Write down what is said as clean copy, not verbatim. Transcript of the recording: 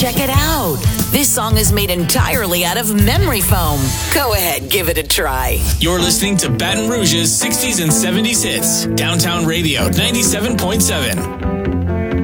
Check it out. This song is made entirely out of memory foam. Go ahead, give it a try. You're listening to Baton Rouge's 60s and 70s hits. Downtown Radio 97.7.